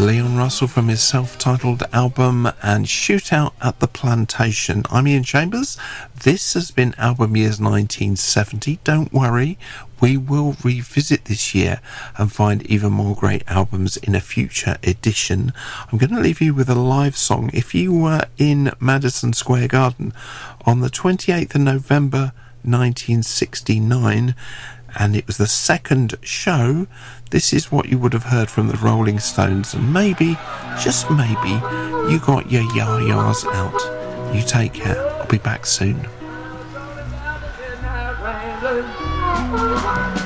Leon Russell from his self-titled album and Shootout at the Plantation. I'm Ian Chambers. This has been Album Years 1970. Don't worry, we will revisit this year and find even more great albums in a future edition. I'm going to leave you with a live song. If you were in Madison Square Garden on the 28th of November 1969, and it was the second show, this is what you would have heard from the Rolling Stones, and maybe, just maybe, you got your yah-yahs out. You take care. I'll be back soon.